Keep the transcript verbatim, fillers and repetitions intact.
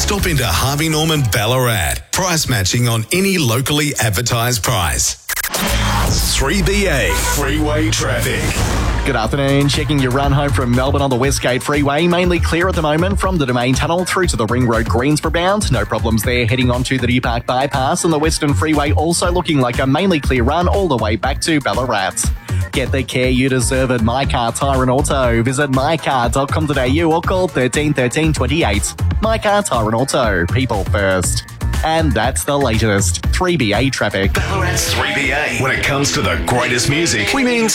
Stop into Harvey Norman Ballarat. Price matching on any locally advertised price. three B A Freeway Traffic. Good afternoon. Checking your run home from Melbourne on the Westgate Freeway. Mainly clear at the moment from the Domain Tunnel through to the Ring Road Greensboro bound. No problems there heading on to the Deer Park Bypass, and the Western Freeway also looking like a mainly clear run all the way back to Ballarat. Get the care you deserve at My Car Tyre and Auto. Visit my car dot com dot a u or call thirteen thirteen twenty-eight. My Car Tyre and Auto. People first. And that's the latest. three B A traffic. Ballarat's three B A. When it comes to the greatest music, we mean